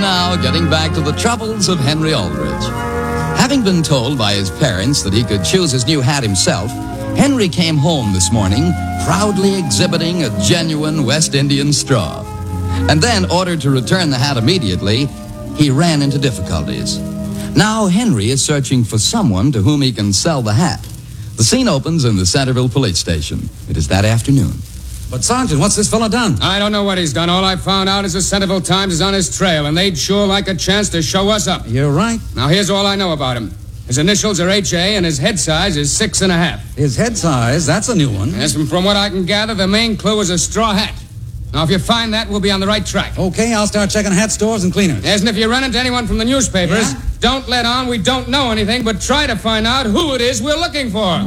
now getting back to the troubles of Henry Aldrich. Having been told by his parents that he could choose his new hat himself, Henry came home this morning proudly exhibiting a genuine West Indian straw. And then, ordered to return the hat immediately, he ran into difficulties. Now Henry is searching for someone to whom he can sell the hat. The scene opens in the Centerville police station. It is that afternoon. But, Sergeant, what's this fella done? I don't know what he's done. All I found out is the Centerville Times is on his trail, and they'd sure like a chance to show us up. You're right. Now, here's all I know about him. His initials are H.A., and his head size is 6.5. His head size, that's a new one. Yes, and from what I can gather, the main clue is a straw hat. Now, if you find that, we'll be on the right track. Okay, I'll start checking hat stores and cleaners. Yes, and if you run into anyone from the newspapers, don't let on we don't know anything, but try to find out who it is we're looking for.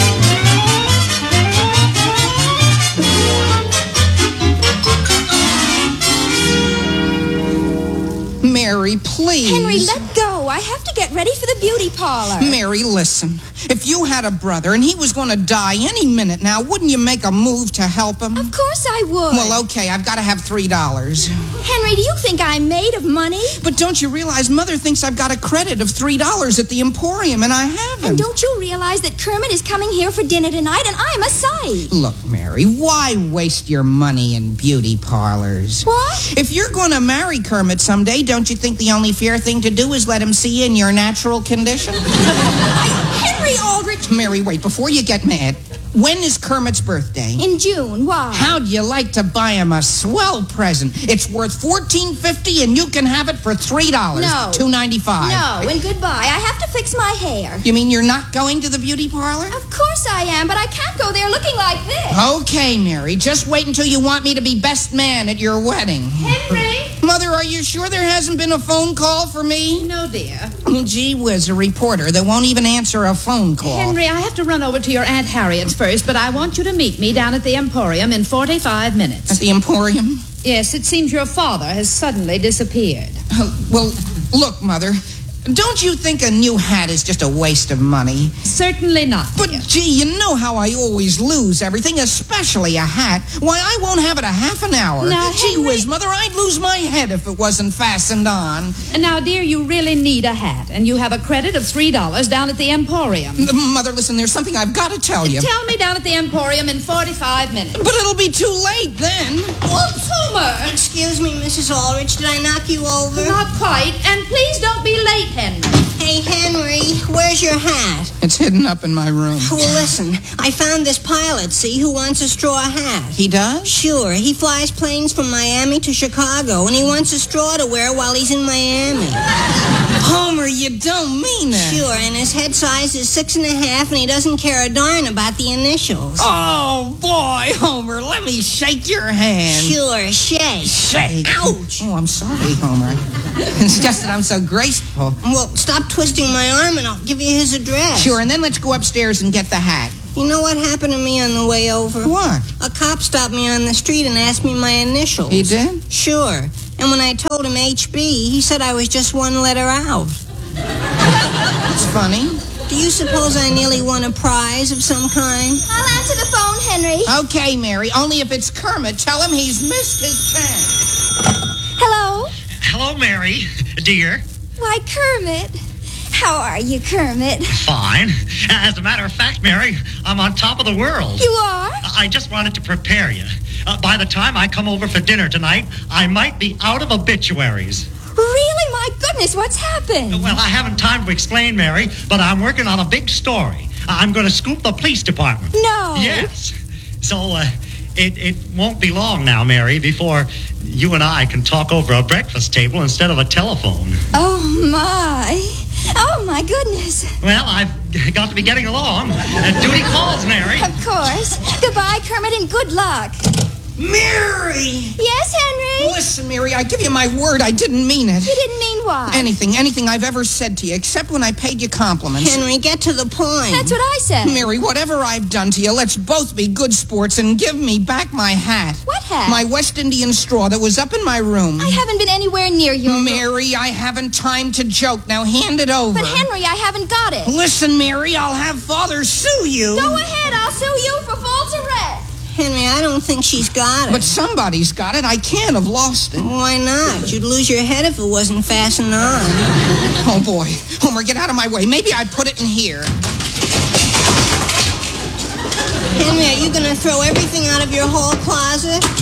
Mary, please. Henry, let go. I have to get ready for the beauty parlor. Mary, listen. If you had a brother and he was going to die any minute now, wouldn't you make a move to help him? Of course I would. Well, okay, I've got to have $3. Henry, do you think I'm made of money? But don't you realize Mother thinks I've got a credit of $3 at the Emporium, and I haven't. And don't you realize that Kermit is coming here for dinner tonight, and I'm a sight? Look, Mary, why waste your money in beauty parlors? What? If you're going to marry Kermit someday, don't you think the only fair thing to do is let him see you in your natural condition? Henry Aldrich. Mary, wait, before you get mad, when is Kermit's birthday? In June. Why? How'd you like to buy him a swell present? It's worth $14.50 and you can have it for $3. No. $2.95. No, and goodbye. I have to fix my hair. You mean you're not going to the beauty parlor? Of course I am, but I can't go there looking like this. Okay, Mary, just wait until you want me to be best man at your wedding. Henry? Mother, are you sure there hasn't been a phone call for me? No, dear. Oh, gee whiz, a reporter that won't even answer a phone call. Henry, I have to run over to your Aunt Harriet's first, but I want you to meet me down at the Emporium in 45 minutes. At the Emporium? Yes, it seems your father has suddenly disappeared. Well, look, Mother, don't you think a new hat is just a waste of money? Certainly not. But, dear. gee, you know how I always lose everything, especially a hat. Why, I won't have it a half an hour. Now, Gee Henry... whiz, Mother, I'd lose my head if it wasn't fastened on. And now, dear, you really need a hat, and you have a credit of $3 down at the Emporium. Mother, listen, there's something I've got to tell you. Tell me down at the Emporium in 45 minutes. But it'll be too late then. Whoops, Homer! Excuse me, Mrs. Aldrich, did I knock you over? Not quite, and please don't be late, Henry. Hey, Henry, where's your hat? It's hidden up in my room. Well, listen, I found this pilot, see, who wants a straw hat. He does? Sure, he flies planes from Miami to Chicago, and he wants a straw to wear while he's in Miami. Homer, you don't mean that. Sure, and his head size is 6.5, and he doesn't care a darn about the initials. Oh, boy, Homer, let me shake your hand. Sure, shake. Shake. Ouch. Oh, I'm sorry, Homer. It's just that I'm so graceful. Well, stop twisting my arm, and I'll give you his address. Sure, and then let's go upstairs and get the hat. You know what happened to me on the way over? What? A cop stopped me on the street and asked me my initials. He did? Sure. And when I told him HB, he said I was just one letter out. That's funny. Do you suppose I nearly won a prize of some kind? I'll answer the phone, Henry. Okay, Mary, only if it's Kermit, tell him he's missed his chance. Hello? Hello, Mary, dear. Why, Kermit. How are you, Kermit? Fine. As a matter of fact, Mary, I'm on top of the world. You are? I just wanted to prepare you. By the time I come over for dinner tonight, I might be out of obituaries. Really? My goodness, what's happened? Well, I haven't time to explain, Mary, but I'm working on a big story. I'm going to scoop the police department. No. Yes. So, it won't be long now, Mary, before you and I can talk over a breakfast table instead of a telephone. Oh, my. Oh, my goodness. Well, I've got to be getting along. Duty calls, Mary. Of course. Goodbye, Kermit, and good luck. Mary! Yes, Henry? Listen, Mary, I give you my word, I didn't mean it. You didn't mean what? Anything I've ever said to you, except when I paid you compliments. Henry, get to the point. That's what I said. Mary, whatever I've done to you, let's both be good sports and give me back my hat. What hat? My West Indian straw that was up in my room. I haven't been anywhere near your Mary, I haven't time to joke. Now hand it over. But, Henry, I haven't got it. Listen, Mary, I'll have Father sue you. Go ahead. I'll sue you for false arrest. Henry, I don't think she's got it. But somebody's got it. I can't have lost it. Why not? You'd lose your head if it wasn't fastened on. Oh, boy. Homer, get out of my way. Maybe I put it in here. Henry, are you going to throw everything out of your hall closet?